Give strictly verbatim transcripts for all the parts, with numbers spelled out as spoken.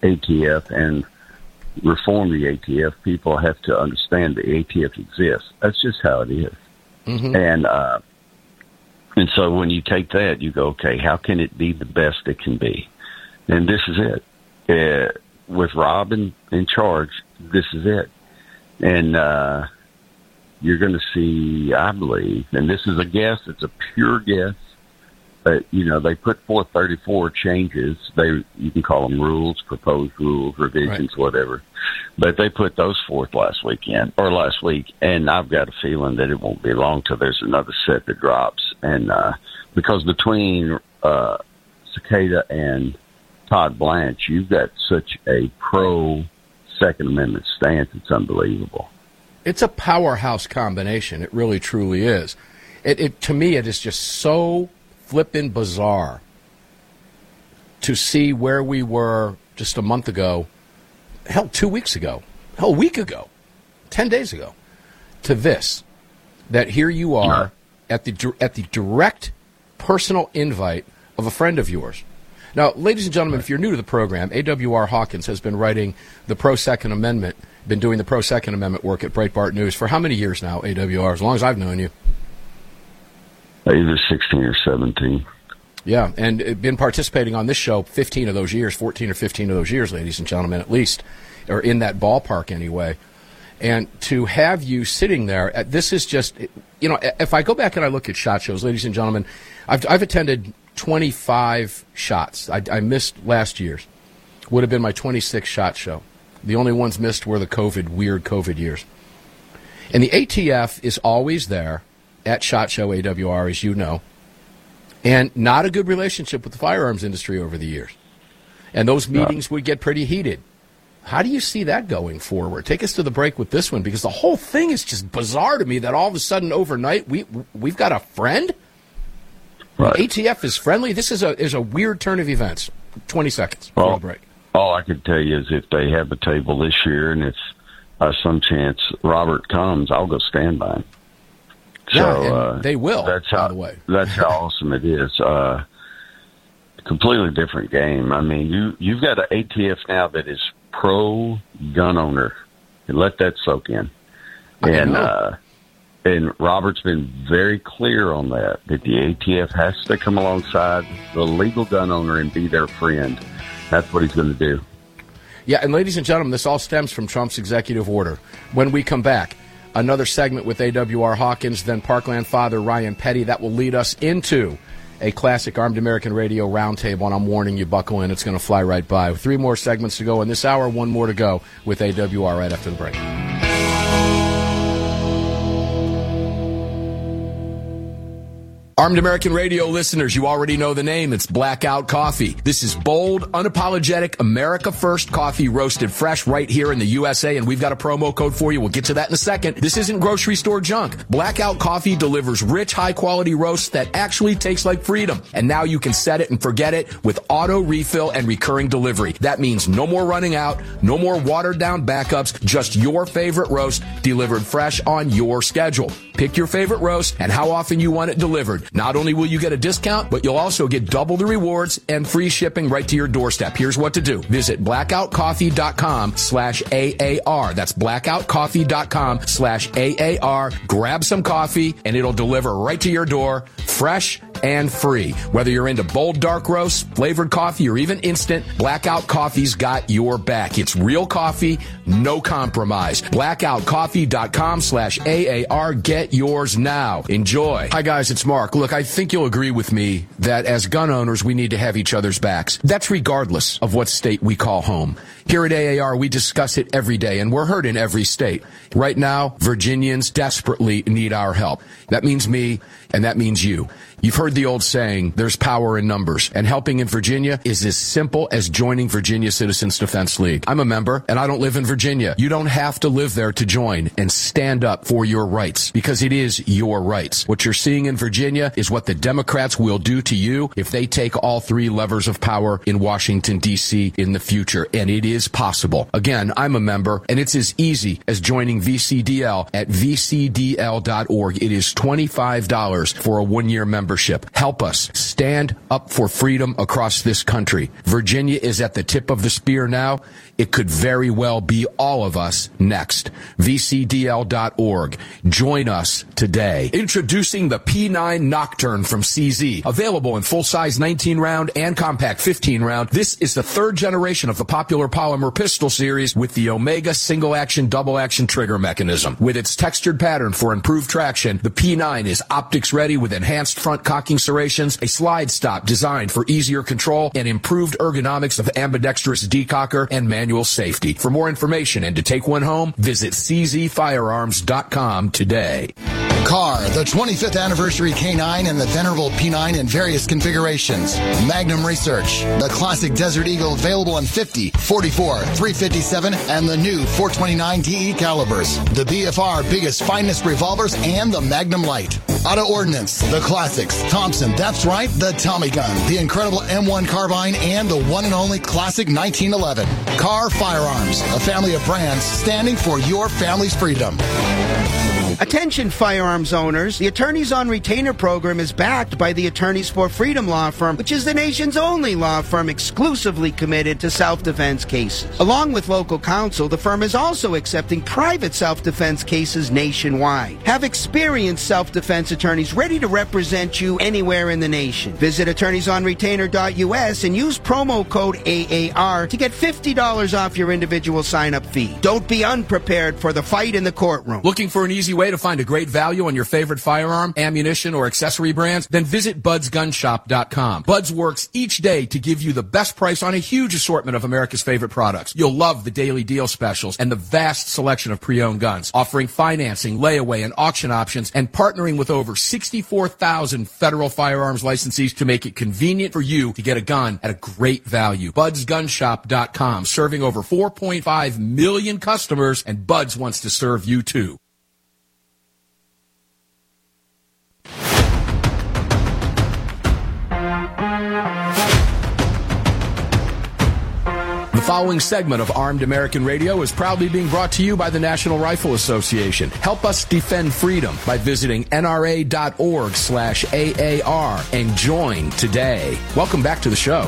A T F and reform the A T F, people have to understand the A T F exists. That's just how it is. Mm-hmm. And uh, and so when you take that, you go, okay, how can it be the best it can be? And this is it. Uh, with Rob in, in charge, this is it. And uh, you're going to see, I believe, and this is a guess, it's a pure guess, but, you know, they put forth thirty-four changes. They You can call them rules, proposed rules, revisions, right, whatever. But they put those forth last weekend, or last week, and I've got a feeling that it won't be long till there's another set that drops. And uh, because between uh, Cicada and Todd Blanche, you've got such a pro-Second Amendment stance, it's unbelievable. It's a powerhouse combination. It really, truly is. It, it to me, it is just so flippin' bizarre to see where we were just a month ago, hell, two weeks ago, hell, a week ago, ten days ago, to this, that here you are at the at the direct personal invite of a friend of yours. Now, ladies and gentlemen, if you're new to the program, A W R Hawkins has been writing the pro-Second Amendment, been doing the pro-Second Amendment work at Breitbart News for how many years now, A W R, as long as I've known you? Either sixteen or seventeen. Yeah, and been participating on this show fifteen of those years, fourteen or fifteen of those years, ladies and gentlemen, at least, or in that ballpark anyway. And to have you sitting there, this is just, you know, if I go back and I look at SHOT Shows, ladies and gentlemen, I've, I've attended twenty-five shots. I, I missed last year's. Would have been my twenty-sixth SHOT Show. The only ones missed were the COVID, weird COVID years. And the A T F is always there at SHOT Show A W R, as you know, and not a good relationship with the firearms industry over the years. And those meetings would get pretty heated. How do you see that going forward? Take us to the break with this one, because the whole thing is just bizarre to me that all of a sudden overnight we, we've got a friend? Right. The A T F is friendly? This is a is a weird turn of events. twenty seconds before well, the break. All I can tell you is if they have a table this year and it's uh, some chance Robert comes, I'll go stand by him. Yeah, so, and uh, they will, that's how, by the way. That's how awesome it is. Uh, completely different game. I mean, you, you've got an A T F now that is pro-gun owner. And let that soak in. And uh, and Robert's been very clear on that, that the A T F has to come alongside the legal gun owner and be their friend. That's what he's going to do. Yeah, and ladies and gentlemen, this all stems from Trump's executive order. When we come back, another segment with A W R Hawkins, then Parkland father Ryan Petty. That will lead us into a classic Armed American Radio roundtable, and I'm warning you, buckle in. It's going to fly right by. Three more segments to go in this hour, one more to go with A W R right after the break. Armed American Radio listeners, you already know the name. It's Blackout Coffee. This is bold, unapologetic, America First coffee roasted fresh right here in the U S A, and we've got a promo code for you. We'll get to that in a second. This isn't grocery store junk. Blackout Coffee delivers rich, high-quality roasts that actually taste like freedom. And now you can set it and forget it with auto refill and recurring delivery. That means no more running out, no more watered-down backups, just your favorite roast delivered fresh on your schedule. Pick your favorite roast and how often you want it delivered. Not only will you get a discount, but you'll also get double the rewards and free shipping right to your doorstep. Here's what to do. Visit blackoutcoffee.com slash AAR. That's blackoutcoffee.com slash AAR. Grab some coffee and it'll deliver right to your door, fresh and free. Whether you're into bold dark roasts, flavored coffee, or even instant, Blackout Coffee's got your back. It's real coffee, no compromise. blackoutcoffee.com slash AAR. Get yours now. Enjoy. Hi guys, it's Mark. Look, I think you'll agree with me that as gun owners, we need to have each other's backs. That's regardless of what state we call home. Here at A A R, we discuss it every day, and we're heard in every state. Right now, Virginians desperately need our help. That means me, and that means you. You've heard the old saying, there's power in numbers, and helping in Virginia is as simple as joining Virginia Citizens Defense League. I'm a member, and I don't live in Virginia. You don't have to live there to join and stand up for your rights, because it is your rights. What you're seeing in Virginia is what the Democrats will do to you if they take all three levers of power in Washington, D C in the future, and it is possible. Again, I'm a member, and it's as easy as joining V C D L at v c d l dot org. It is twenty-five dollars for a one-year membership. membership. Help us stand up for freedom across this country. Virginia is at the tip of the spear now. It could very well be all of us next. V C D L dot org. Join us today. Introducing the P nine Nocturne from C Z. Available in full-size nineteen round and compact fifteen round. This is the third generation of the popular polymer pistol series with the Omega single-action, double-action trigger mechanism. With its textured pattern for improved traction, the P nine is optics-ready with enhanced front cocking serrations, a slide stop designed for easier control, and improved ergonomics of ambidextrous decocker and manual safety. For more information and to take one home, visit C Z firearms dot com today. Car, the twenty-fifth anniversary K nine and the venerable P nine in various configurations. Magnum Research, the classic Desert Eagle available in fifty, forty-four, three fifty-seven, and the new four twenty-nine D E calibers. The B F R biggest, finest revolvers and the Magnum Light. Auto Ordnance, the classics. Thompson, that's right, the Tommy gun, the incredible M one carbine, and the one and only classic nineteen eleven. Car Firearms, a family of brands standing for your family's freedom. Attention firearms owners, the Attorneys on Retainer program is backed by the Attorneys for Freedom law firm, which is the nation's only law firm exclusively committed to self-defense cases. Along with local counsel, the firm is also accepting private self-defense cases nationwide. Have experienced self-defense attorneys ready to represent you anywhere in the nation. Visit attorneys on retainer dot U S and use promo code A A R to get fifty dollars off your individual sign-up fee. Don't be unprepared for the fight in the courtroom. Looking for an easy way to find a great value on your favorite firearm, ammunition, or accessory brands? Then visit buds gun shop dot com. Buds works each day to give you the best price on a huge assortment of America's favorite products. You'll love the daily deal specials and the vast selection of pre-owned guns, offering financing, layaway, and auction options, and partnering with over sixty-four thousand federal firearms licensees to make it convenient for you to get a gun at a great value. buds gun shop dot com, serving over four point five million customers, and Buds wants to serve you too. The following segment of Armed American Radio is proudly being brought to you by the National Rifle Association. Help us defend freedom by visiting N R A dot org slash A A R and join today. Welcome back to the show.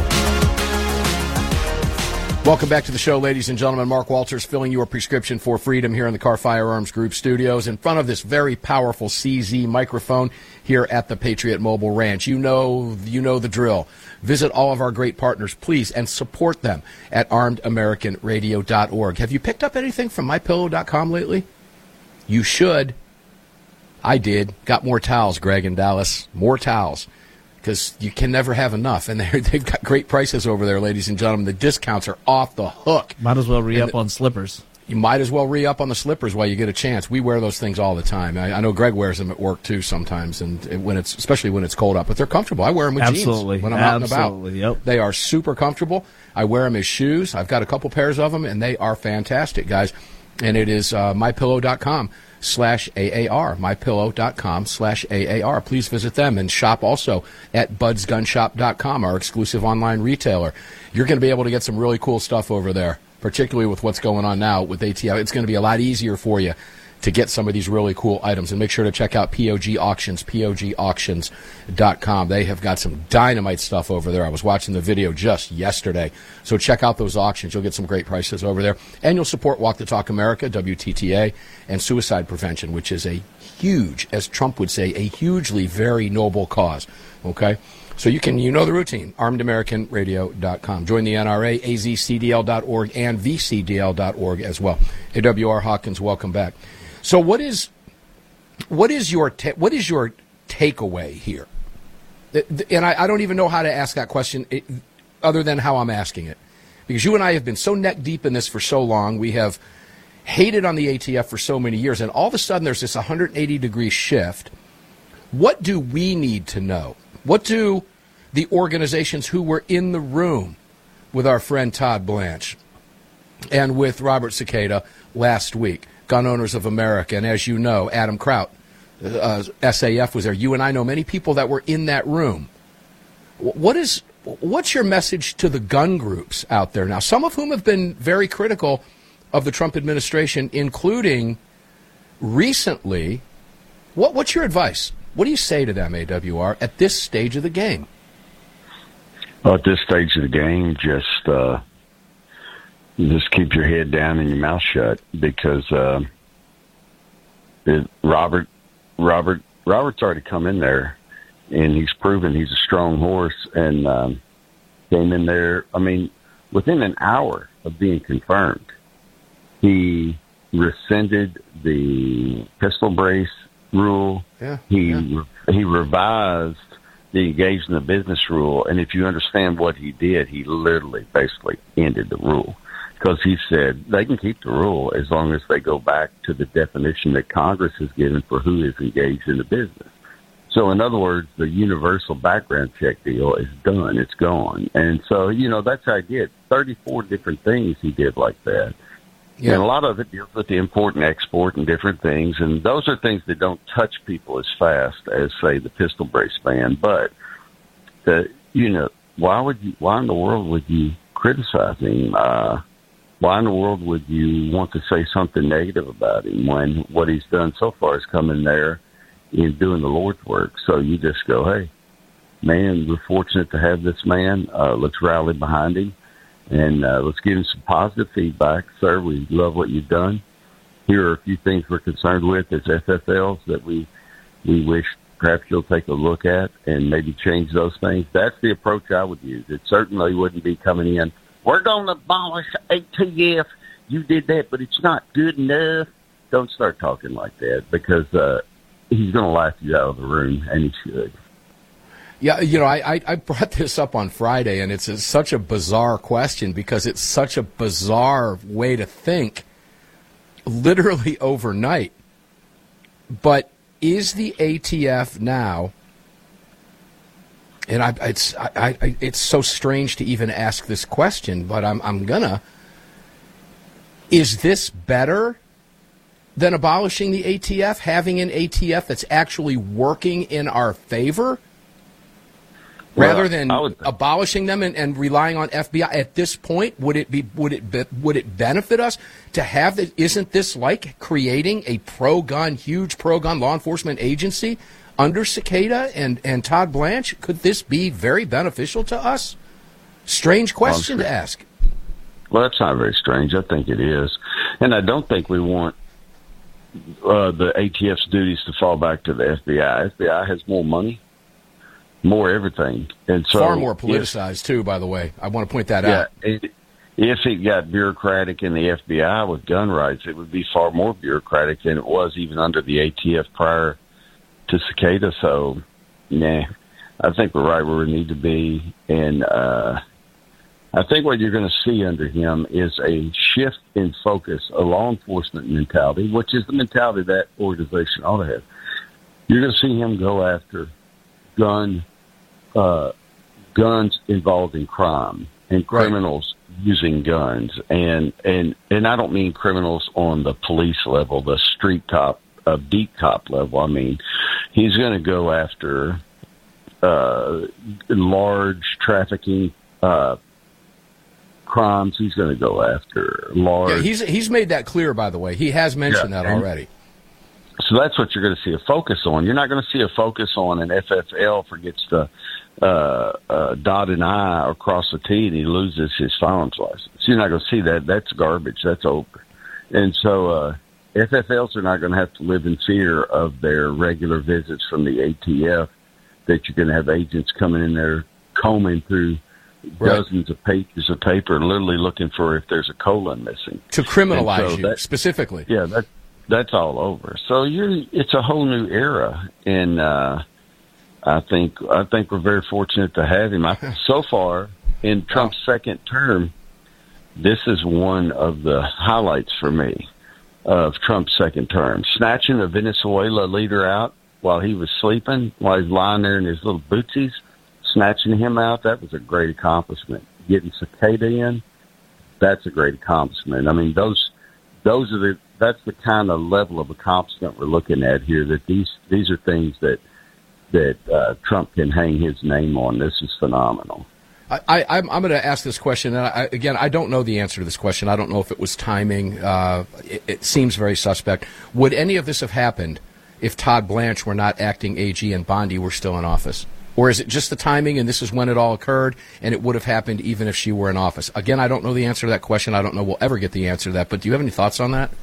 Welcome back to the show, ladies and gentlemen. Mark Walters filling your prescription for freedom here in the Car Firearms Group studios in front of this very powerful C Z microphone here at the Patriot Mobile Ranch. You know, you know the drill. Visit all of our great partners, please, and support them at armed american radio dot org. Have you picked up anything from my pillow dot com lately? You should. I did. Got more towels, Greg and Dallas. More towels. Because you can never have enough. And they've got great prices over there, ladies and gentlemen. The discounts are off the hook. Might as well re-up on slippers. You might as well re-up on the slippers while you get a chance. We wear those things all the time. I, I know Greg wears them at work, too, sometimes, and it, when it's especially when it's cold out. But they're comfortable. I wear them with Absolutely. jeans when I'm Absolutely. out and about. Yep. They are super comfortable. I wear them as shoes. I've got a couple pairs of them, and they are fantastic, guys. And it is uh, my pillow dot com slash A A R, my pillow dot com slash A A R. Please visit them and shop also at buds gun shop dot com, our exclusive online retailer. You're going to be able to get some really cool stuff over there, particularly with what's going on now with A T F. It's going to be a lot easier for you to get some of these really cool items. And make sure to check out P O G Auctions, P O G auctions dot com. They have got some dynamite stuff over there. I was watching the video just yesterday. So check out those auctions. You'll get some great prices over there. And you'll support Walk the Talk America, W T T A, and suicide prevention, which is a huge, as Trump would say, a hugely very noble cause. Okay? So you can, you know the routine, armed american radio dot com. Join the N R A, A Z C D L dot org, and V C D L dot org as well. A W R Hawkins, welcome back. So what is what is your ta- what is your takeaway here? And I, I don't even know how to ask that question other than how I'm asking it. Because you and I have been so neck deep in this for so long. We have hated on the A T F for so many years. And all of a sudden there's this one hundred eighty degree shift. What do we need to know? What do the organizations who were in the room with our friend Todd Blanche and with Robert Cicada last week, Gun Owners of America, and as you know, Adam Kraut, uh, S A F was there. You and I know many people that were in that room. What is, what's your message to the gun groups out there now, some of whom have been very critical of the Trump administration, including recently? What, what's your advice? What do you say to them, A W R, at this stage of the game? Well, at this stage of the game, just uh, just keep your head down and your mouth shut, because uh, it, Robert, Robert, Robert's already come in there, and he's proven he's a strong horse, and um, came in there. I mean, within an hour of being confirmed, he rescinded the pistol brace rule. Yeah, he yeah. he revised the engaged in the business rule, and if you understand what he did, he literally basically ended the rule, because he said they can keep the rule as long as they go back to the definition that Congress has given for who is engaged in the business. So, in other words, the universal background check deal is done. It's gone. And so, you know, that's how he did. thirty-four different things he did like that. Yeah. And a lot of it deals with the import and export and different things. And those are things that don't touch people as fast as, say, the pistol brace ban. But, the, you know, why would you, why in the world would you criticize him? Uh, why in the world would you want to say something negative about him when what he's done so far is come in there and doing the Lord's work? So you just go, hey, man, we're fortunate to have this man. Uh, let's rally behind him. And uh, let's give him some positive feedback. Sir, we love what you've done. Here are a few things we're concerned with as F F Ls that we we wish perhaps you'll take a look at and maybe change those things. That's the approach I would use. It certainly wouldn't be coming in, we're going to abolish A T F. You did that, but it's not good enough. Don't start talking like that, because uh, he's going to laugh you out of the room, and he should. Yeah, you know, I, I brought this up on Friday, and it's a, such a bizarre question because it's such a bizarre way to think literally overnight. But is the A T F now, and I, it's I, I, it's so strange to even ask this question, but I'm I'm gonna, is this better than abolishing the A T F, having an A T F that's actually working in our favor? Rather well, than would, abolishing them and, and relying on F B I at this point, would it be would it be, would it benefit us to have that? Isn't this like creating a pro-gun, huge pro-gun law enforcement agency under Cicada and, and Todd Blanche? Could this be very beneficial to us? Strange question well, to ask. Well, that's not very strange. I think it is, and I don't think we want uh, the A T F's duties to fall back to the F B I. F B I has more money, more everything, and so far more politicized if, too. By the way, I want to point that yeah, out. It, if it got bureaucratic in the F B I with gun rights, it would be far more bureaucratic than it was even under the A T F prior to Cicada. So, nah, I think we're right where we need to be, and uh, I think what you're going to see under him is a shift in focus, a law enforcement mentality, which is the mentality that organization ought to have. You're going to see him go after gun. Uh, guns involved in crime and criminals right. using guns. And, and, and I don't mean criminals on the police level, the street cop, uh, deep cop level. I mean, he's going to go after uh, large trafficking uh, crimes. He's going to go after large. Yeah, he's, he's made that clear, by the way. He has mentioned yeah, that and, already. So that's what you're going to see a focus on. You're not going to see a focus on an F F L forgets to uh, uh, dot an I or cross a T and he loses his firearms license. You're not going to see that. That's garbage. That's over. And so uh, F F Ls are not going to have to live in fear of their regular visits from the A T F, that you're going to have agents coming in there combing through right. dozens of pages of paper and literally looking for if there's a colon missing. To criminalize so you, that, specifically. Yeah, that's That's all over. So you're, it's a whole new era, and uh, I think I think we're very fortunate to have him. I, so far, in Trump's wow. second term, this is one of the highlights for me of Trump's second term. Snatching a Venezuela leader out while he was sleeping, while he's lying there in his little bootsies, snatching him out, that was a great accomplishment. Getting Cicada in, that's a great accomplishment. I mean, those those are the that's the kind of level of accomplishment we're looking at here, that these these are things that that uh, Trump can hang his name on. This is phenomenal. I, I, I'm, I'm going to ask this question, and I, again, I don't know the answer to this question. I don't know if it was timing. Uh, it, it seems very suspect. Would any of this have happened if Todd Blanche were not acting A G and Bondi were still in office? Or is it just the timing and this is when it all occurred and it would have happened even if she were in office? Again, I don't know the answer to that question. I don't know we'll ever get the answer to that, but do you have any thoughts on that?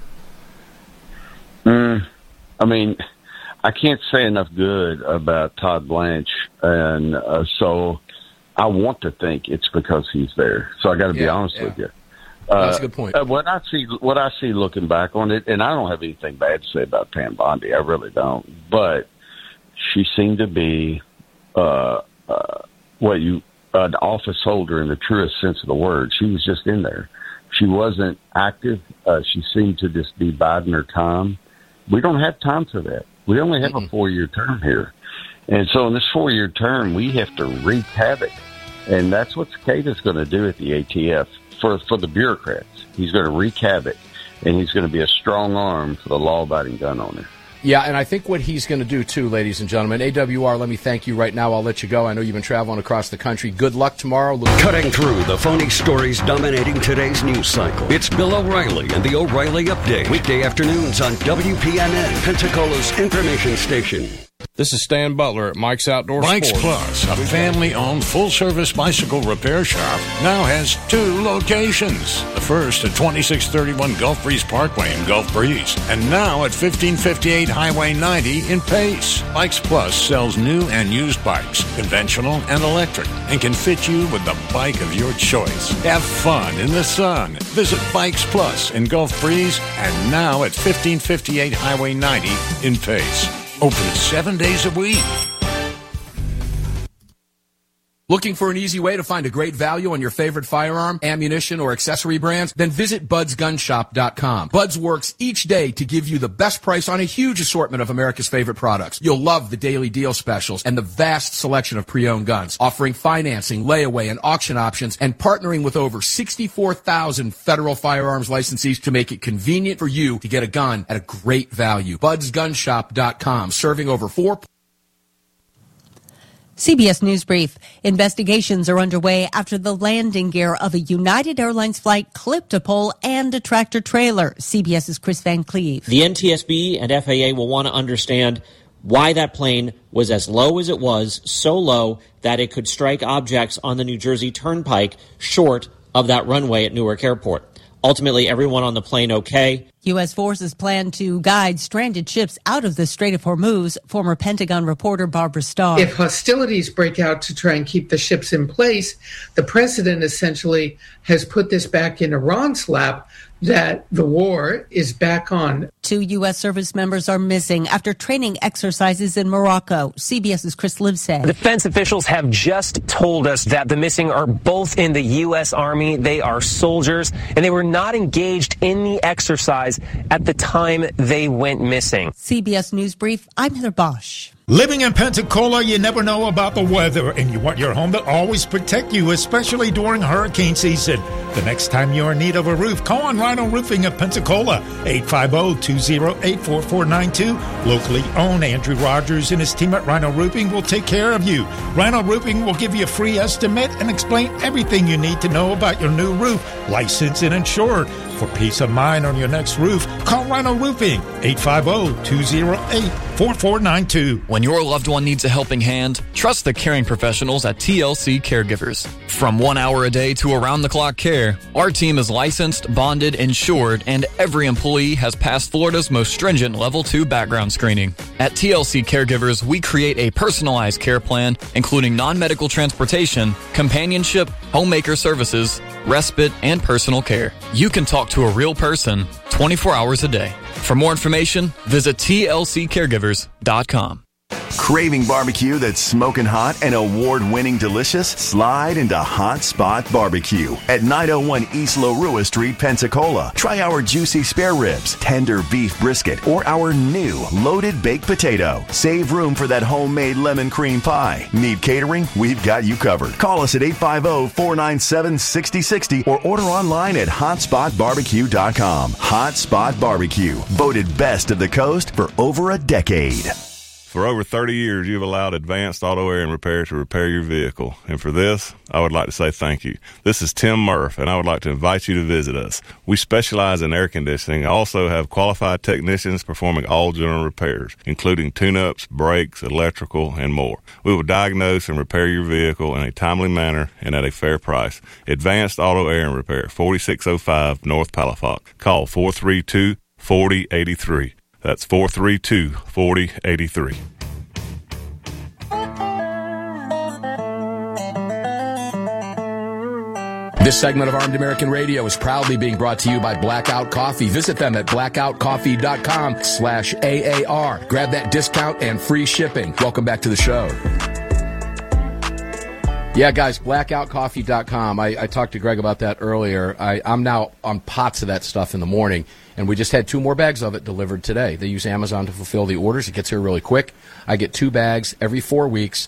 Mm, I mean, I can't say enough good about Todd Blanche, and uh, so I want to think it's because he's there. So I got to be yeah, honest yeah. with you. Uh, That's a good point. Uh, what I see, what I see looking back on it, and I don't have anything bad to say about Pam Bondi. I really don't. But she seemed to be uh, uh, what you uh, an office holder in the truest sense of the word. She was just in there. She wasn't active. Uh, she seemed to just be biding her time. We don't have time for that. We only have mm-hmm. a four-year term here. And so in this four-year term, we have to wreak havoc. And that's what Cicada's going to do at the A T F for, for the bureaucrats. He's going to wreak havoc, and he's going to be a strong arm for the law-abiding gun owner. Yeah, and I think what he's going to do, too, ladies and gentlemen, A W R, let me thank you right now. I'll let you go. I know you've been traveling across the country. Good luck tomorrow. Look- Cutting through the phony stories dominating today's news cycle. It's Bill O'Reilly and the O'Reilly Update. Weekday afternoons on W P N N, Pensacola's information station. This is Stan Butler at Mike's Outdoor Mike's Sports. Plus, a family-owned full-service bicycle repair shop, now has two locations. The first at twenty-six thirty-one Gulf Breeze Parkway in Gulf Breeze, and now at fifteen fifty-eight Highway ninety in Pace. Mike's Plus sells new and used bikes, conventional and electric, and can fit you with the bike of your choice. Have fun in the sun. Visit Bikes Plus in Gulf Breeze, and now at fifteen fifty-eight Highway ninety in Pace. Open seven days a week. Looking for an easy way to find a great value on your favorite firearm, ammunition, or accessory brands? Then visit buds gun shop dot com. Buds works each day to give you the best price on a huge assortment of America's favorite products. You'll love the daily deal specials and the vast selection of pre-owned guns, offering financing, layaway, and auction options, and partnering with over sixty-four thousand federal firearms licensees to make it convenient for you to get a gun at a great value. buds gun shop dot com, serving over four C B S News Brief. Investigations are underway after the landing gear of a United Airlines flight clipped a pole and a tractor trailer. CBS's Chris Van Cleve. The N T S B and F A A will want to understand why that plane was as low as it was, so low that it could strike objects on the New Jersey Turnpike short of that runway at Newark Airport. Ultimately, everyone on the plane okay. U S forces plan to guide stranded ships out of the Strait of Hormuz. Former Pentagon reporter Barbara Starr. If hostilities break out to try and keep the ships in place, the president essentially has put this back in Iran's lap, that the war is back on. Two U S service members are missing after training exercises in Morocco. CBS's Chris Livesay. Defense officials have just told us that the missing are both in the U S Army. They are soldiers, and they were not engaged in the exercise at the time they went missing. C B S News Brief, I'm Heather Bosch. Living in Pensacola, you never know about the weather, and you want your home to always protect you, especially during hurricane season. The next time you're in need of a roof, call on Rhino Roofing of Pensacola, eight five zero, two zero eight, four four nine two. Locally owned, Andrew Rogers and his team at Rhino Roofing will take care of you. Rhino Roofing will give you a free estimate and explain everything you need to know about your new roof, licensed and insured. For peace of mind on your next roof, call Rhino Roofing, eight five zero, two zero eight, four four nine two. When your loved one needs a helping hand, trust the caring professionals at T L C Caregivers. From one hour a day to around-the-clock care, our team is licensed, bonded, insured, and every employee has passed Florida's most stringent Level two background screening. At T L C Caregivers, we create a personalized care plan, including non-medical transportation, companionship, homemaker services, respite, and personal care. You can talk to a real person twenty-four hours a day. For more information, visit T L C caregivers dot com. Craving barbecue that's smoking hot and award-winning delicious? Slide into Hot Spot Barbecue at nine oh one East Lorua Street, Pensacola. Try our juicy spare ribs, tender beef brisket, or our new loaded baked potato. Save room for that homemade lemon cream pie. Need catering? We've got you covered. Call us at eight five zero, four nine seven, six oh six oh or order online at hot spot barbecue dot com. Hot Spot Barbecue, voted best of the coast for over a decade. For over thirty years, you've allowed Advanced Auto Air and Repair to repair your vehicle. And for this, I would like to say thank you. This is Tim Murph, and I would like to invite you to visit us. We specialize in air conditioning and also have qualified technicians performing all general repairs, including tune-ups, brakes, electrical, and more. We will diagnose and repair your vehicle in a timely manner and at a fair price. Advanced Auto Air and Repair, forty-six oh five North Palafox. Call four three two, four oh eight three. That's four three two, four oh eight three. This segment of Armed American Radio is proudly being brought to you by Blackout Coffee. Visit them at blackoutcoffee.com slash AAR. Grab that discount and free shipping. Welcome back to the show. Yeah, guys, blackout coffee dot com. I, I talked to Greg about that earlier. I, I'm now on pots of that stuff in the morning, and we just had two more bags of it delivered today. They use Amazon to fulfill the orders. It gets here really quick. I get two bags every four weeks,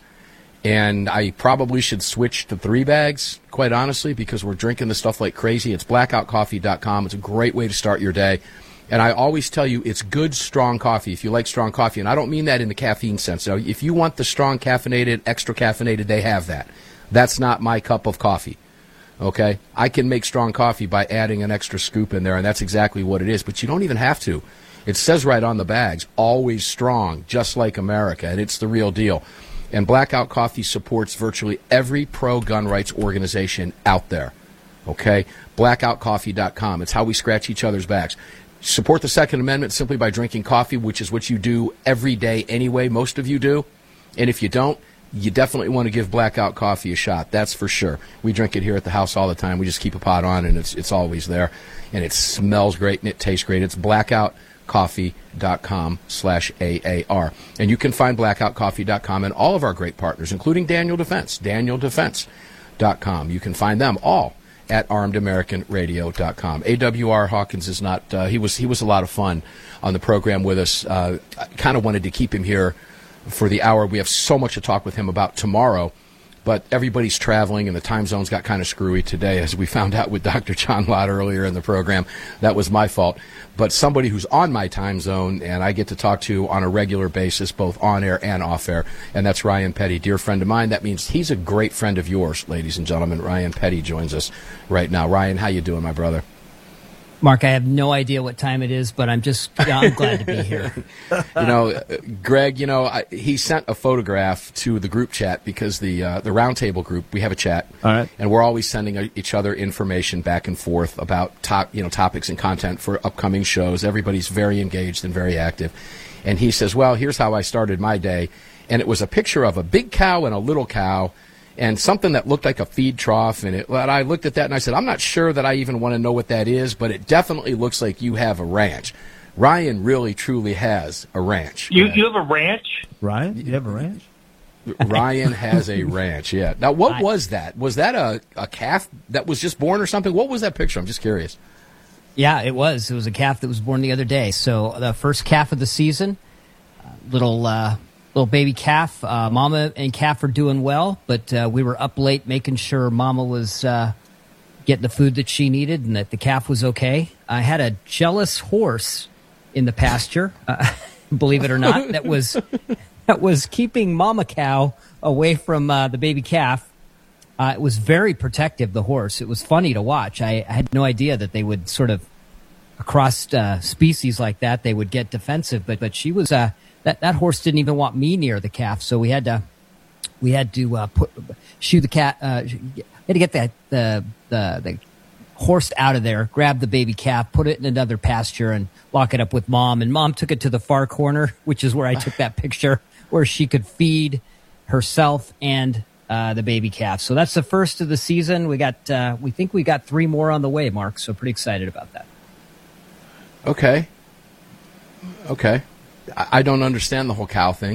and I probably should switch to three bags, quite honestly, because we're drinking this stuff like crazy. It's blackout coffee dot com. It's a great way to start your day. And I always tell you, it's good, strong coffee if you like strong coffee. And I don't mean that in the caffeine sense. Now, if you want the strong caffeinated, extra caffeinated, they have that. That's not my cup of coffee, okay? I can make strong coffee by adding an extra scoop in there, and that's exactly what it is. But you don't even have to. It says right on the bags, always strong, just like America, and it's the real deal. And Blackout Coffee supports virtually every pro-gun rights organization out there, okay? blackout coffee dot com. It's how we scratch each other's backs. Support the Second Amendment simply by drinking coffee, which is what you do every day anyway. Most of you do. And if you don't, you definitely want to give Blackout Coffee a shot. That's for sure. We drink it here at the house all the time. We just keep a pot on, and it's it's always there. And it smells great, and it tastes great. It's blackout coffee dot com slash A A R. And you can find blackout coffee dot com and all of our great partners, including Daniel Defense, daniel defense dot com. You can find them all at armed american radio dot com. A W R Hawkins is not, uh, he was he was a lot of fun on the program with us. Uh, I kind of wanted to keep him here for the hour. We have so much to talk with him about tomorrow, but everybody's traveling and the time zones got kind of screwy today, as we found out with Doctor John Lott earlier in the program. That was my fault. But somebody who's on my time zone and I get to talk to on a regular basis, both on air and off air, and that's Ryan Petty, dear friend of mine. That means he's a great friend of yours, ladies and gentlemen. Ryan Petty joins us right now. Ryan, how you doing, my brother? Mark, I have no idea what time it is, but I'm just I'm glad to be here. You know, uh, Greg, you know, I, he sent a photograph to the group chat because the uh, the roundtable group, we have a chat, all right, and we're always sending a, each other information back and forth about top, you know, topics and content for upcoming shows. Everybody's very engaged and very active. And he says, well, here's how I started my day. And it was a picture of a big cow and a little cow, and something that looked like a feed trough. And, it, and I looked at that and I said, I'm not sure that I even want to know what that is, but it definitely looks like you have a ranch. Ryan really, truly has a ranch. You you have a ranch? Ryan, you have a ranch? Ryan has a ranch, yeah. Now, what was that? Was that a, a calf that was just born or something? What was that picture? I'm just curious. Yeah, it was. It was a calf that was born the other day. So the first calf of the season, little... Uh, Little baby calf. Uh, Mama and calf are doing well, but uh, we were up late making sure Mama was uh, getting the food that she needed and that the calf was okay. I had a jealous horse in the pasture, uh, believe it or not, that was that was keeping Mama cow away from uh, the baby calf. Uh, it was very protective, the horse. It was funny to watch. I, I had no idea that they would sort of, across uh, species like that, they would get defensive, but but she was... Uh, That that horse didn't even want me near the calf, so we had to we had to uh, put shoo the cat. Uh, we had to get that the, the the horse out of there, grab the baby calf, put it in another pasture, and lock it up with Mom. And Mom took it to the far corner, which is where I took that picture, where she could feed herself and uh, the baby calf. So that's the first of the season. We got uh, we think we got three more on the way, Mark. So pretty excited about that. Okay. Okay. I don't understand the whole cow thing.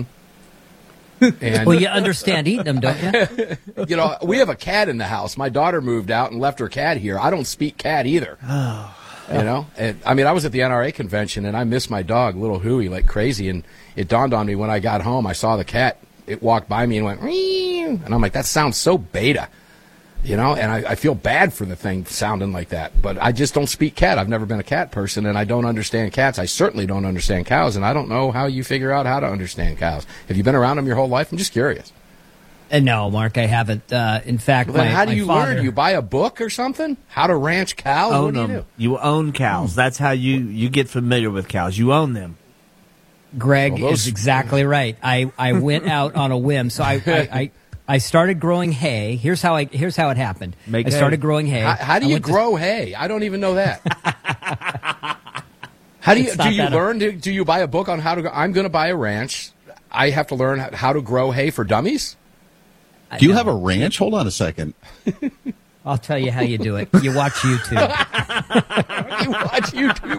And well, you understand eating them, don't you? You know, we have a cat in the house. My daughter moved out and left her cat here. I don't speak cat either. Oh. You know? And, I mean, I was at the N R A convention, and I missed my dog, little Huey, like crazy. And it dawned on me when I got home, I saw the cat. It walked by me and went, Meow. And I'm like, that sounds so beta. You know, and I, I feel bad for the thing sounding like that. But I just don't speak cat. I've never been a cat person, and I don't understand cats. I certainly don't understand cows, and I don't know how you figure out how to understand cows. Have you been around them your whole life? I'm just curious. Uh, no, Mark, I haven't. Uh, in fact, well, my, how do my you father, learn? You buy a book or something? How to ranch cows? Own what do you them. do? You own cows. That's how you, you get familiar with cows. You own them. Greg Well, those- is exactly right. I, I went out on a whim, so I, I, I I started growing hay. Here's how I here's how it happened. Make I hay. started growing hay. How, how do I you went to- grow hay? I don't even know that. How do you It's do not you that- learn? Do, do you buy a book on how to go? I'm going to buy a ranch. I have to learn how to grow hay for dummies. Do you have a ranch? Hold on a second. I'll tell you how you do it. You watch YouTube. You watch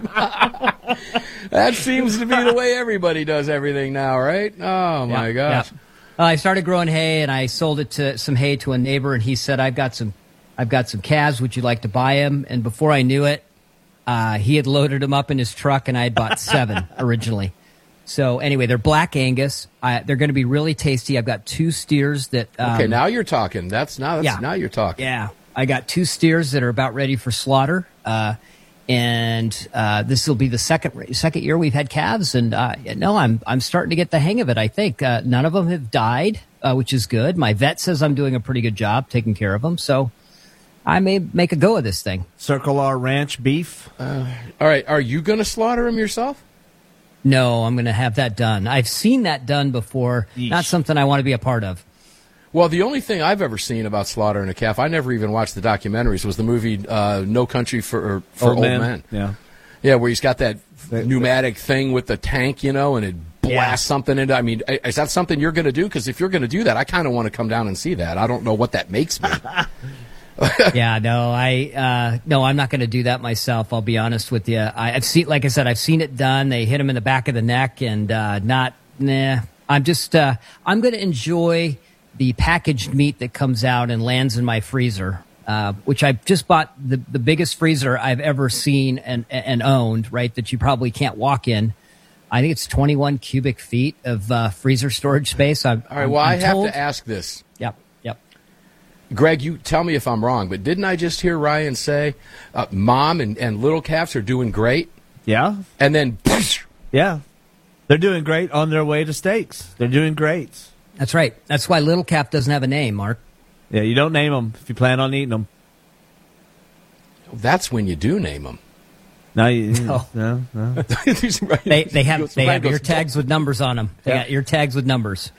YouTube. That seems to be the way everybody does everything now, right? Oh my Yeah, gosh. yeah. Uh, I started growing hay, and I sold it to some hay to a neighbor, and he said, "I've got some, I've got some calves. Would you like to buy them?" And before I knew it, uh, he had loaded them up in his truck, and I had bought seven originally. So anyway, they're Black Angus. I, they're going to be really tasty. I've got two steers that. Um, Okay, now you're talking. That's now. That's, yeah. Now you're talking. Yeah, I got two steers that are about ready for slaughter. Uh, and uh, this will be the second second year we've had calves, and uh, no, I'm I'm starting to get the hang of it. I think uh, none of them have died, uh, which is good. My vet says I'm doing a pretty good job taking care of them, so I may make a go of this thing. Circle R Ranch beef. Uh, all right, are you going to slaughter them yourself? No, I'm going to have that done. I've seen that done before. Yeesh. Not something I want to be a part of. Well, the only thing I've ever seen about slaughtering a calf, I never even watched the documentaries, was the movie uh, No Country for for Old, Old Men. Man. Yeah. Yeah, where he's got that pneumatic thing with the tank, you know, and it blasts Yeah. something into. I mean, is that something you're going to do? Because if you're going to do that, I kind of want to come down and see that. I don't know what that makes me. Yeah, no, I uh, no, I'm not going to do that myself. I'll be honest with you. I, I've seen, like I said, I've seen it done. They hit him in the back of the neck, and uh, not. Nah, I'm just. Uh, I'm going to enjoy the packaged meat that comes out and lands in my freezer, uh, which I just bought the the biggest freezer I've ever seen and and owned. Right, that you probably can't walk in. I think it's twenty-one cubic feet of uh, freezer storage space. I'm, All right, I'm, well, I'm I have told- to ask this. Yep, yep. Greg, you tell me if I'm wrong, but didn't I just hear Ryan say uh, mom and, and little calves are doing great? Yeah. And then, Yeah. They're doing great on their way to steaks. They're doing great. That's right. That's why little calf doesn't have a name, Mark. Yeah, you don't name them if you plan on eating them. that's when you do name them. No, you, No. no, no. They they have they have goes, ear tags with numbers on them. They Yeah. got ear tags with numbers.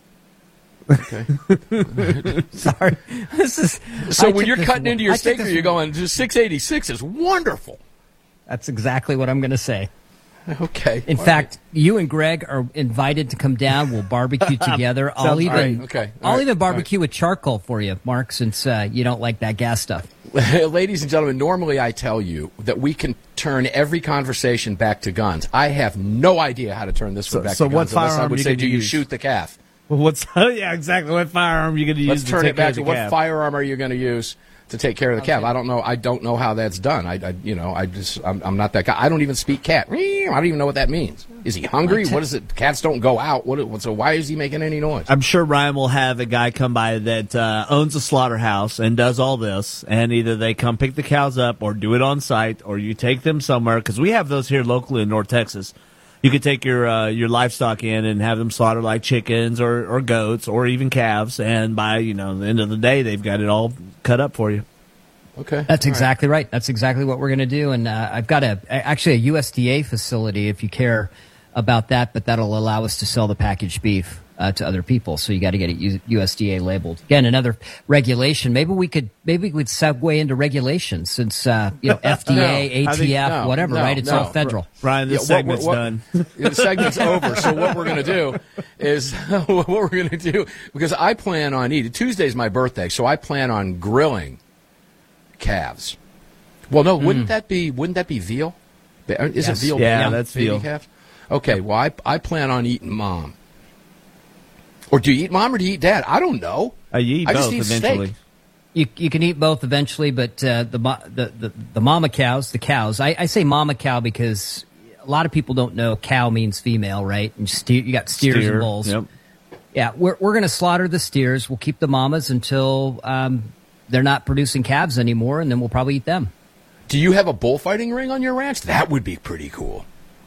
Okay. Sorry, this is So I when took you're this- cutting into your I took steak, this- you're going, six eighty-six is wonderful. That's exactly what I'm going to say. Okay. In All fact, you and Greg are invited to come down. We'll barbecue together. I'll Sounds even great. Okay. All I'll right. even barbecue with charcoal for you, Mark, since uh, you don't like that gas stuff. right. Ladies and gentlemen, normally I tell you that we can turn every conversation back to guns. I have no idea how to turn this So- one back so to what guns. unless I firearm would you say, gonna do you use? shoot the calf? Well, what's yeah, exactly. What firearm are you going to use Let's to turn take it back care to of the what calf? firearm are you going to use to take care of the calf? I don't know. I don't know how that's done. I, I you know, I just, I'm, I'm not that guy. I don't even speak cat. I don't even know what that means. Is he hungry? What is it? Cats don't go out. What? So why is he making any noise? I'm sure Ryan will have a guy come by that uh, owns a slaughterhouse and does all this, and either they come pick the cows up or do it on site, or you take them somewhere, because we have those here locally in North Texas. You could take your uh, your livestock in and have them slaughter like chickens or, or goats or even calves, and by you know the end of the day, they've got it all cut up for you. Okay, That's All exactly right. That's exactly what we're going to do. And uh, I've got a actually a U S D A facility if you care about that, but that'll allow us to sell the packaged beef uh, to other people. So you got to get it U- USDA labeled. Again, another regulation. Maybe we could maybe we'd segue into regulations since uh, you know F D A, No, A I T think- F, no, whatever. no, right? It's no. all federal. Ryan, this Yeah, what- segment's what- done. The segment's over. So what we're going to do is what we're going to do, because I plan on eating. Tuesday's my birthday, so I plan on grilling calves. Well, no, wouldn't Mm. that be wouldn't that be veal? Is Yes. it veal? Yeah, baby- that's baby veal. calves. Okay, well, I I plan on eating mom. Or do you eat mom or do you eat dad? I don't know. Uh, you eat I just both eat eventually. steak. You you can eat both eventually, but uh, the, mo- the the the mama cows, the cows. I, I say mama cow because a lot of people don't know cow means female, right? And steer, you got steers Steer, and bulls. yep. Yeah, we're we're going to slaughter the steers. We'll keep the mamas until um, they're not producing calves anymore, and then we'll probably eat them. Do you have a bullfighting ring on your ranch? That would be pretty cool.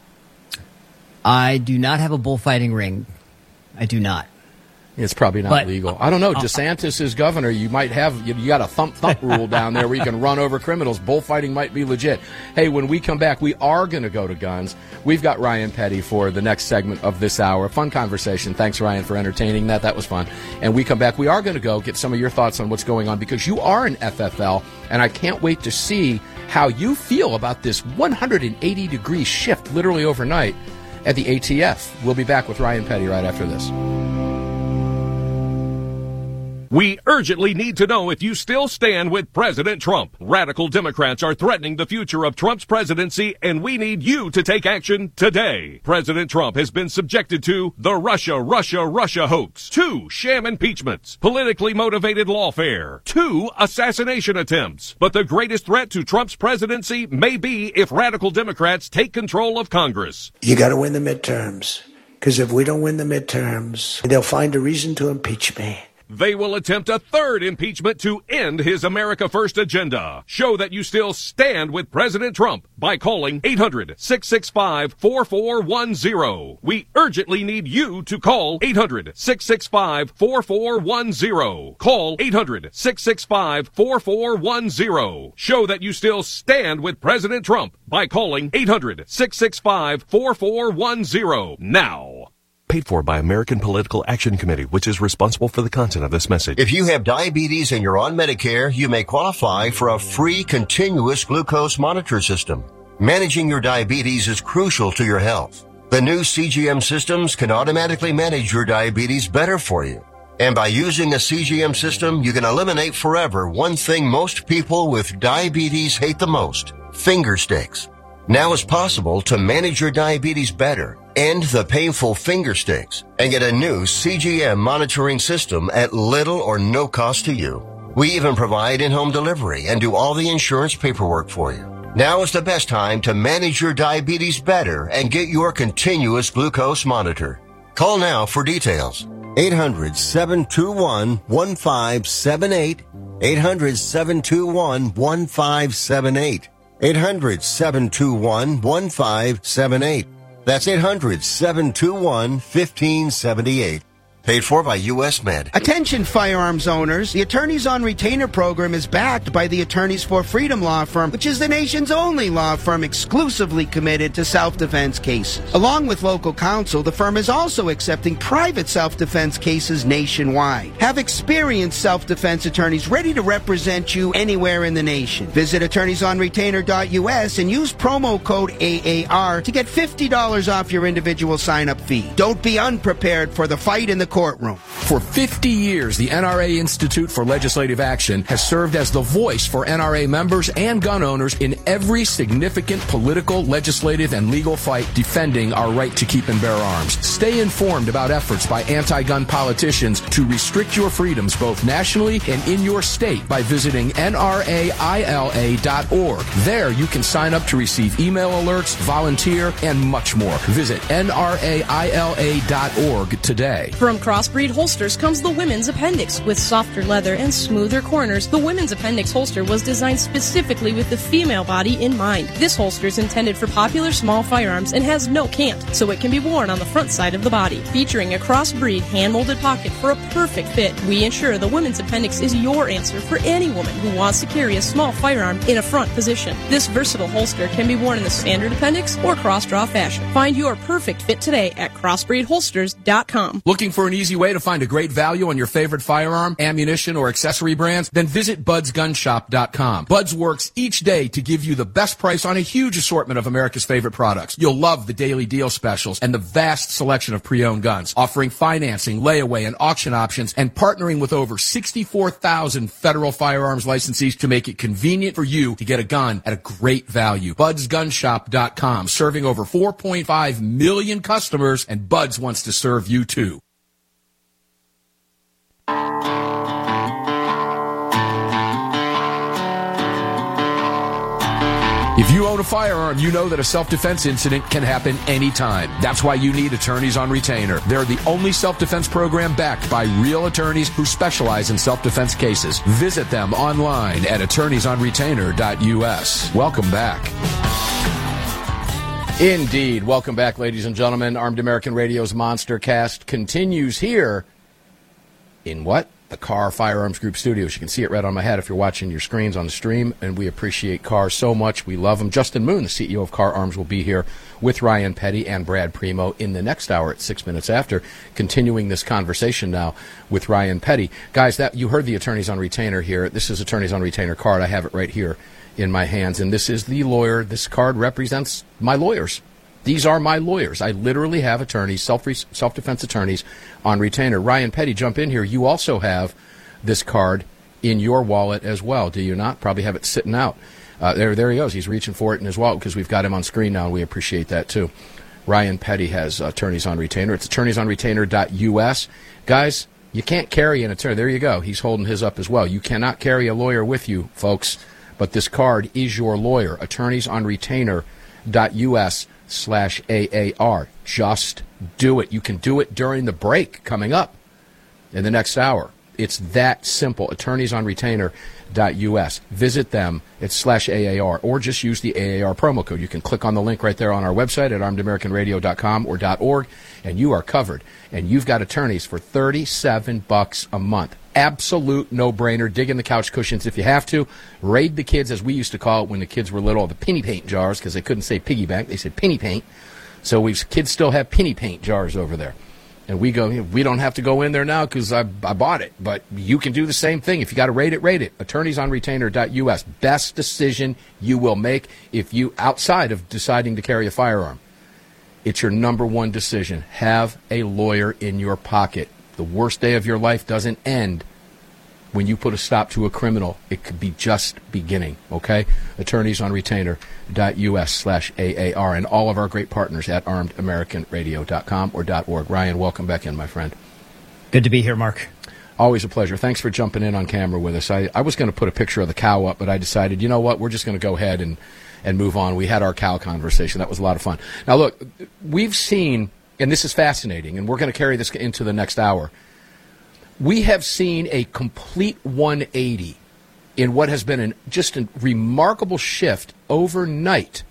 I do not have a bullfighting ring. I do not. It's probably not But, legal. I don't know. DeSantis is governor. You might have, you, you got a thump thump rule down there where you can run over criminals. Bullfighting might be legit. Hey, when we come back, we are going to go to guns. We've got Ryan Petty for the next segment of this hour. Fun conversation. Thanks, Ryan, for entertaining that. That was fun. And we come back, we are going to go get some of your thoughts on what's going on because you are an F F L, and I can't wait to see how you feel about this one hundred eighty degree shift literally overnight at the A T F. We'll be back with Ryan Petty right after this. We urgently need to know if you still stand with President Trump. Radical Democrats are threatening the future of Trump's presidency, and we need you to take action today. President Trump has been subjected to the Russia, Russia, Russia hoax, two sham impeachments, politically motivated lawfare, two assassination attempts. But the greatest threat to Trump's presidency may be if radical Democrats take control of Congress. You got to win the midterms, because if we don't win the midterms, they'll find a reason to impeach me. They will attempt a third impeachment to end his America First agenda. Show that you still stand with President Trump by calling eight hundred, six six five, four four one zero. We urgently need you to call eight hundred, six six five, four four one zero. Call eight hundred, six six five, four four one zero. Show that you still stand with President Trump by calling eight hundred, six six five, four four one zero now. Paid for by American Political Action Committee, which is responsible for the content of this message. If you have diabetes and you're on Medicare, you may qualify for a free continuous glucose monitor system. Managing your diabetes is crucial to your health. The new C G M systems can automatically manage your diabetes better for you. And by using a C G M system, you can eliminate forever one thing most people with diabetes hate the most: finger sticks. Now it's possible to manage your diabetes better, end the painful finger sticks, and get a new C G M monitoring system at little or no cost to you. We even provide in-home delivery and do all the insurance paperwork for you. Now is the best time to manage your diabetes better and get your continuous glucose monitor. Call now for details. eight hundred, seven two one, one five seven eight. eight hundred, seven two one, one five seven eight. eight hundred, seven two one, one five seven eight. That's eight hundred, seven two one, one five seven eight. Paid for by U S Med. Attention firearms owners. The Attorneys on Retainer program is backed by the Attorneys for Freedom law firm, which is the nation's only law firm exclusively committed to self-defense cases. Along with local counsel, the firm is also accepting private self-defense cases nationwide. Have experienced self-defense attorneys ready to represent you anywhere in the nation. Visit attorneys on retainer dot U S and use promo code A A R to get fifty dollars off your individual sign-up fee. Don't be unprepared for the fight in the courtroom. For fifty years, the N R A Institute for Legislative Action has served as the voice for N R A members and gun owners in every significant political, legislative, and legal fight defending our right to keep and bear arms. Stay informed about efforts by anti-gun politicians to restrict your freedoms both nationally and in your state by visiting N R A I L A dot org. There you can sign up to receive email alerts, volunteer, and much more. Visit N R A I L A dot org today. From Crossbreed Holsters comes the Women's Appendix. With softer leather and smoother corners, the Women's Appendix holster was designed specifically with the female body in mind. This holster is intended for popular small firearms and has no cant, so it can be worn on the front side of the body. Featuring a crossbreed hand-molded pocket for a perfect fit, we ensure the Women's Appendix is your answer for any woman who wants to carry a small firearm in a front position. This versatile holster can be worn in the standard appendix or cross-draw fashion. Find your perfect fit today at crossbreed holsters dot com. Looking for an easy way to find a great value on your favorite firearm, ammunition, or accessory brands? Then visit buds gun shop dot com. Buds works each day to give you the best price on a huge assortment of America's favorite products. You'll love the daily deal specials and the vast selection of pre-owned guns, offering financing, layaway, and auction options, and partnering with over sixty-four thousand federal firearms licensees to make it convenient for you to get a gun at a great value. buds gun shop dot com, serving over four point five million customers, and Buds wants to serve you too. If you you own a firearm, you know that a self-defense incident can happen anytime. That's why you need Attorneys on Retainer. They're the only self-defense program backed by real attorneys who specialize in self-defense cases. Visit them online at attorneys on retainer dot U S. Welcome back. Indeed. Welcome back, ladies and gentlemen. Armed American Radio's Monster Cast continues here in what? The Carr Firearms Group studios. You can see it right on my head if you're watching your screens on the stream, and we appreciate Carr so much. We love him. Justin Moon, the C E O of Carr Arms, will be here with Ryan Petty and Brad Primo in the next hour at six minutes after, continuing this conversation now with Ryan Petty. Guys, that you heard the Attorneys on Retainer here. This is Attorneys on Retainer card. I have it right here in my hands, and this is the lawyer. This card represents my lawyers. These are my lawyers. I literally have attorneys, self self-defense attorneys on retainer. Ryan Petty, jump in here. You also have this card in your wallet as well, do you not? Probably have it sitting out. Uh, there, there he goes. He's reaching for it in his wallet because we've got him on screen now, and we appreciate that too. Ryan Petty has attorneys on retainer. It's attorneys on retainer dot U S. Guys, you can't carry an attorney. There you go. He's holding his up as well. You cannot carry a lawyer with you, folks, but this card is your lawyer. attorneys on retainer dot U S slash A A R. Just do it. You can do it during the break coming up in the next hour. It's that simple. attorneys on retainer dot U S. Visit them. It's slash A A R, or just use the A A R promo code. You can click on the link right there on our website at armed american radio dot com or .org, and you are covered. And you've got attorneys for thirty-seven bucks a month. Absolute no-brainer. Dig in the couch cushions if you have to. Raid the kids, as we used to call it when the kids were little, the penny paint jars, because they couldn't say piggy bank. They said penny paint. So we've kids still have penny paint jars over there. And we go, we don't have to go in there now because I, I bought it. But you can do the same thing. If you got to rate it, rate it. attorneys on retainer dot U S. Best decision you will make if you, outside of deciding to carry a firearm. It's your number one decision. Have a lawyer in your pocket. The worst day of your life doesn't end when you put a stop to a criminal. It could be just beginning, okay? attorneys on retainer dot U S slash A A R, and all of our great partners at armed american radio dot com or .org. Ryan, welcome back in, my friend. Good to be here, Mark. Always a pleasure. Thanks for jumping in on camera with us. I, I was going to put a picture of the cow up, but I decided, you know what, we're just going to go ahead and, and move on. We had our cow conversation. That was a lot of fun. Now, look, we've seen, and this is fascinating, and we're going to carry this into the next hour, we have seen a complete one eighty in what has been an, just a remarkable shift overnight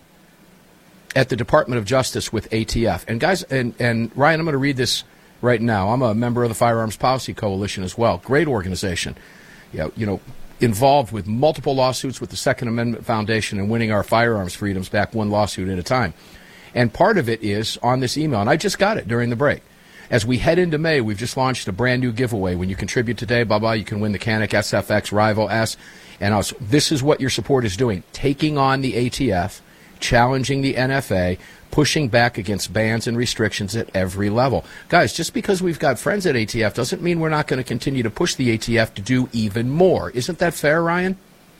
at the Department of Justice with A T F. And guys, and, and Ryan, I'm going to read this right now. I'm a member of the Firearms Policy Coalition as well. Great organization. You know, you know, involved with multiple lawsuits with the Second Amendment Foundation and winning our firearms freedoms back one lawsuit at a time. And part of it is on this email, and I just got it during the break. As we head into May, we've just launched a brand new giveaway. When you contribute today, blah, blah, you can win the Canik S F X Rival S. And also, this is what your support is doing. Taking on the A T F, challenging the N F A, pushing back against bans and restrictions at every level. Guys, just because we've got friends at A T F doesn't mean we're not going to continue to push the A T F to do even more. Isn't that fair, Ryan?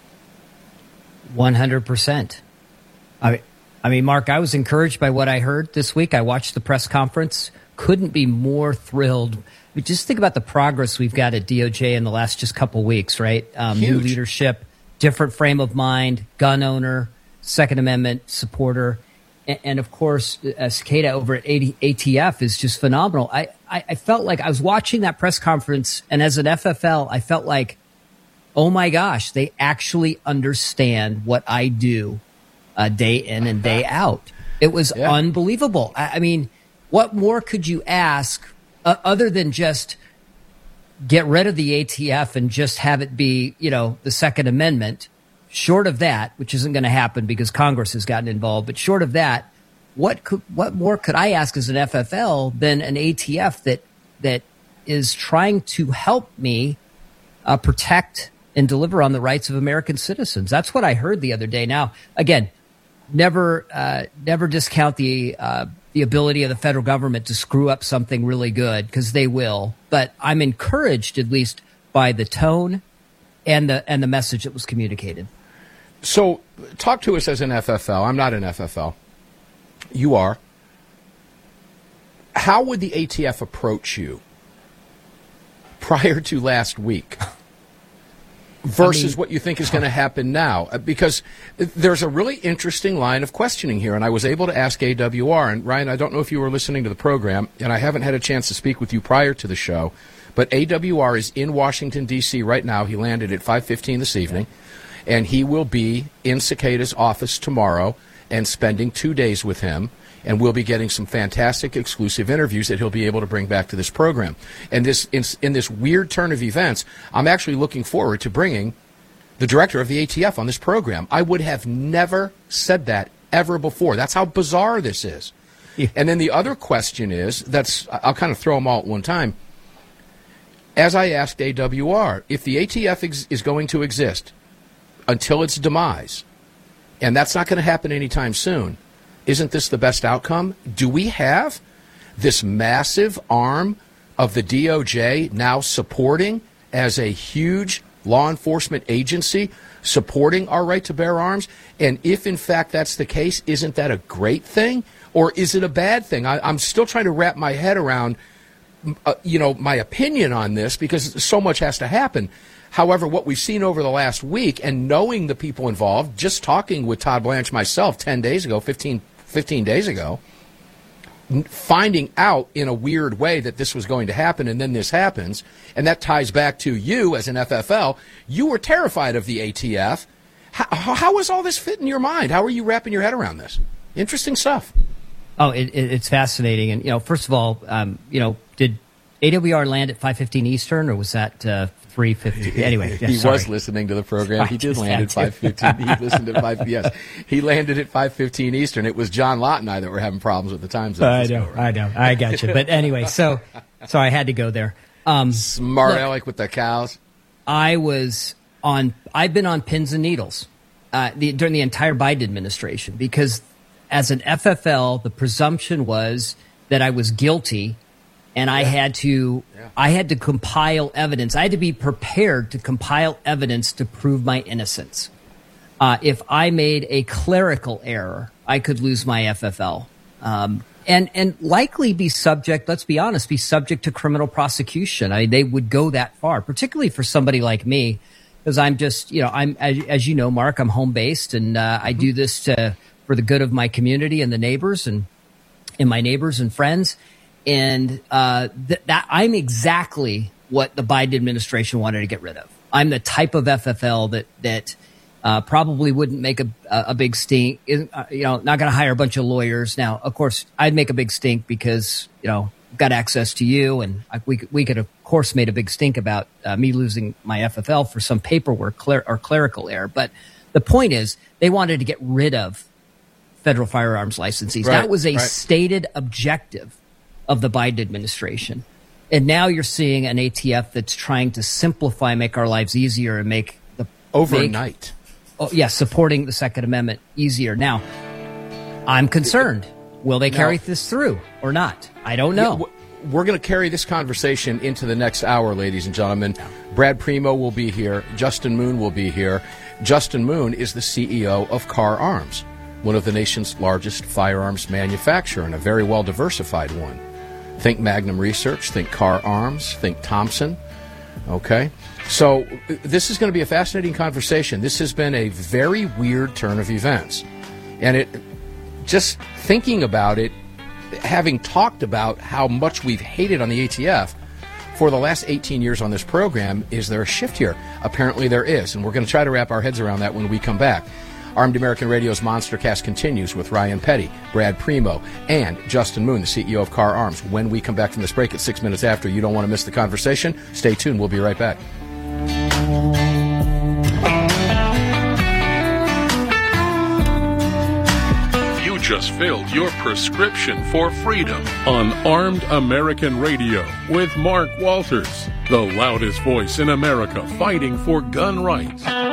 one hundred percent. I, I mean, Mark, I was encouraged by what I heard this week. I watched the press conference. Couldn't be more thrilled. I mean, just think about the progress we've got at D O J in the last just couple weeks, right? Um, new leadership, different frame of mind, gun owner, Second Amendment supporter. And, and of course, uh, Cicada over at A T F is just phenomenal. I, I, I felt like I was watching that press conference, and as an F F L, I felt like, oh my gosh, they actually understand what I do uh, day in and day out. It was yeah. unbelievable. I, I mean, what more could you ask uh, other than just get rid of the A T F and just have it be, you know, the Second Amendment? Short of that, which isn't going to happen because Congress has gotten involved, but short of that, what could, what more could I ask as an F F L than an A T F that that is trying to help me uh, protect and deliver on the rights of American citizens? That's what I heard the other day. Now, again, never uh, never discount the uh, the ability of the federal government to screw up something really good, because they will. But I'm encouraged, at least, by the tone and the and the message that was communicated. So, talk to us as an F F L. I'm not an F F L. You are. How would the A T F approach you prior to last week? versus I mean, what you think is going to happen now? Because there's a really interesting line of questioning here, and I was able to ask A W R. And, Ryan, I don't know if you were listening to the program, and I haven't had a chance to speak with you prior to the show, but A W R is in Washington, D C right now. He landed at five fifteen this evening, and he will be in Cicada's office tomorrow and spending two days with him. And we'll be getting some fantastic exclusive interviews that he'll be able to bring back to this program. And this in, in this weird turn of events, I'm actually looking forward to bringing the director of the A T F on this program. I would have never said that ever before. That's how bizarre this is. Yeah. And then the other question is, that's I'll kind of throw them all at one time. As I asked A W R, if the A T F ex- is going to exist until its demise, and that's not going to happen anytime soon, isn't this the best outcome? Do we have this massive arm of the D O J now supporting, as a huge law enforcement agency, supporting our right to bear arms? And if, in fact, that's the case, isn't that a great thing? Or is it a bad thing? I, I'm still trying to wrap my head around, uh, you know, my opinion on this, because so much has to happen. However, what we've seen over the last week, and knowing the people involved, just talking with Todd Blanche myself ten days ago, fifteen, fifteen days ago, finding out in a weird way that this was going to happen, and then this happens, and that ties back to you as an F F L. You were terrified of the A T F. How, how is all this fit in your mind? How are you wrapping your head around this? Interesting stuff. Oh, it, it, it's fascinating. And, you know, first of all, um, you know, did A W R land at five fifteen Eastern, or was that uh, three fifty? Anyway, yeah, he sorry. was listening to the program. He I did just land had at five fifteen. He listened at five. Yes, he landed at five fifteen Eastern. It was John Lott and I that were having problems with the time zone. I know, I know, I got you. But anyway, so so I had to go there. Um, Smart look, aleck with the cows. I was on. I've been on pins and needles uh, the, during the entire Biden administration, because as an F F L, the presumption was that I was guilty. And I had to, yeah. I had to compile evidence. I had to be prepared to compile evidence to prove my innocence. Uh, if I made a clerical error, I could lose my F F L, um, and and likely be subject. Let's be honest, be subject to criminal prosecution. I mean, they would go that far, particularly for somebody like me, because I'm just, you know, I'm as, as you know, Mark, I'm home based, and uh, mm-hmm. I do this to, for the good of my community and the neighbors and and my neighbors and friends. And uh, th- that I'm exactly what the Biden administration wanted to get rid of. I'm the type of F F L that that uh, probably wouldn't make a a big stink. Uh, you know, not going to hire a bunch of lawyers. Now, of course, I'd make a big stink because you know I've got access to you, and I, we we could of course made a big stink about uh, me losing my F F L for some paperwork cler- or clerical error. But the point is, they wanted to get rid of federal firearms licensees. Right, that was a right. stated objective of the Biden administration. And now you're seeing an A T F that's trying to simplify, make our lives easier, and make the overnight. Make, oh, yeah, supporting the Second Amendment easier. Now, I'm concerned. Will they carry now, this through or not? I don't know. We're going to carry this conversation into the next hour, ladies and gentlemen. Brad Primo will be here. Justin Moon will be here. Justin Moon is the C E O of Kahr Arms, one of the nation's largest firearms manufacturer, and a very well diversified one. Think Magnum Research, think Kahr Arms, think Thompson. Okay? So this is going to be a fascinating conversation. This has been a very weird turn of events. And it, just thinking about it, having talked about how much we've hated on the A T F for the last eighteen years on this program, is there a shift here? Apparently there is. And we're going to try to wrap our heads around that when we come back. Armed American Radio's Monstercast continues with Ryan Petty, Brad Primo, and Justin Moon, the C E O of Kahr Arms. When we come back from this break at six minutes after, you don't want to miss the conversation. Stay tuned. We'll be right back. You just filled your prescription for freedom on Armed American Radio with Mark Walters, the loudest voice in America fighting for gun rights.